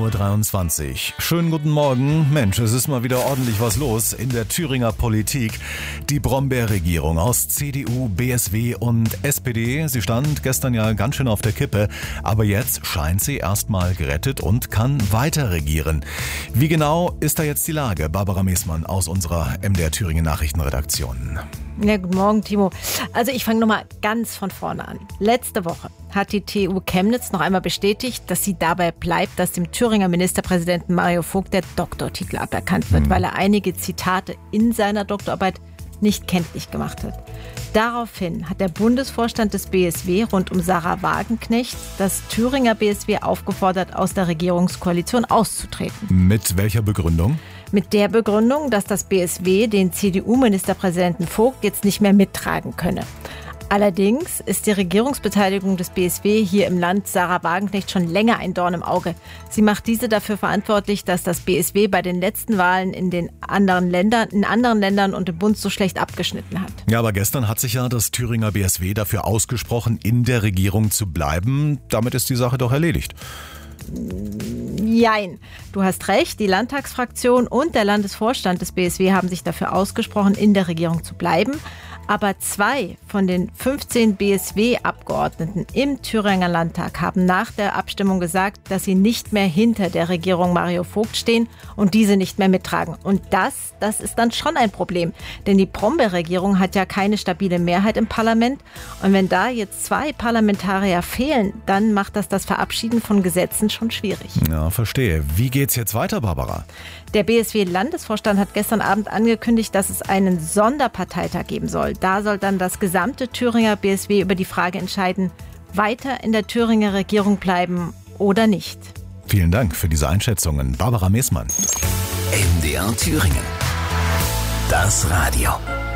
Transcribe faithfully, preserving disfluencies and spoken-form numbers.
Uhr dreiundzwanzig. Schönen guten Morgen. Mensch, es ist mal wieder ordentlich was los in der Thüringer Politik. Die Brombeerregierung aus C D U, B S W und S P D, sie stand gestern ja ganz schön auf der Kippe, aber jetzt scheint sie erstmal gerettet und kann weiter regieren. Wie genau ist da jetzt die Lage? Barbara Meßmann aus unserer M D R Thüringen Nachrichtenredaktion. Ja, guten Morgen, Timo. Also ich fange nochmal ganz von vorne an. Letzte Woche hat die T U Chemnitz noch einmal bestätigt, dass sie dabei bleibt, dass dem Thüringer Ministerpräsidenten Mario Vogt der Doktortitel aberkannt wird, mhm. weil er einige Zitate in seiner Doktorarbeit nicht kenntlich gemacht hat. Daraufhin hat der Bundesvorstand des B S W rund um Sarah Wagenknecht das Thüringer B S W aufgefordert, aus der Regierungskoalition auszutreten. Mit welcher Begründung? Mit der Begründung, dass das B S W den C D U-Ministerpräsidenten Vogt jetzt nicht mehr mittragen könne. Allerdings ist die Regierungsbeteiligung des B S W hier im Land Sarah Wagenknecht schon länger ein Dorn im Auge. Sie macht diese dafür verantwortlich, dass das B S W bei den letzten Wahlen in den anderen Ländern, in anderen Ländern und im Bund so schlecht abgeschnitten hat. Ja, aber gestern hat sich ja das Thüringer B S W dafür ausgesprochen, in der Regierung zu bleiben. Damit ist die Sache doch erledigt. Jein. Du hast recht, die Landtagsfraktion und der Landesvorstand des B S W haben sich dafür ausgesprochen, in der Regierung zu bleiben. Aber zwei von den fünfzehn B S W-Abgeordneten im Thüringer Landtag haben nach der Abstimmung gesagt, dass sie nicht mehr hinter der Regierung Mario Vogt stehen und diese nicht mehr mittragen. Und das, das ist dann schon ein Problem. Denn die Brombeerregierung hat ja keine stabile Mehrheit im Parlament. Und wenn da jetzt zwei Parlamentarier fehlen, dann macht das das Verabschieden von Gesetzen schon schwierig. Ja, verstehe. Wie geht's jetzt weiter, Barbara? Der B S W-Landesvorstand hat gestern Abend angekündigt, dass es einen Sonderparteitag geben soll. Da soll dann das gesamte Thüringer B S W über die Frage entscheiden, weiter in der Thüringer Regierung bleiben oder nicht. Vielen Dank für diese Einschätzungen. Barbara Meßmann. M D R Thüringen. Das Radio.